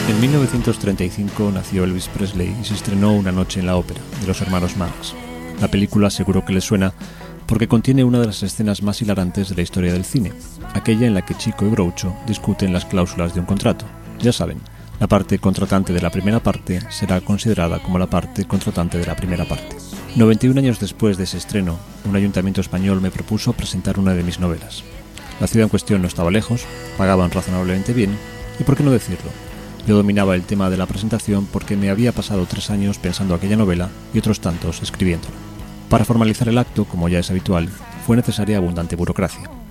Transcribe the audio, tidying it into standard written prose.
En 1935 nació Elvis Presley y se estrenó Una noche en la ópera, de los hermanos Marx. La película seguro que les suena porque contiene una de las escenas más hilarantes de la historia del cine, aquella en la que Chico y Groucho discuten las cláusulas de un contrato. Ya saben, la parte contratante de la primera parte será considerada como la parte contratante de la primera parte. 91 años después de ese estreno, un ayuntamiento español me propuso presentar una de mis novelas. La ciudad en cuestión no estaba lejos, pagaban razonablemente bien, y por qué no decirlo, yo dominaba el tema de la presentación porque me había pasado 3 años pensando aquella novela y otros tantos escribiéndola. Para formalizar el acto, como ya es habitual, fue necesaria abundante burocracia.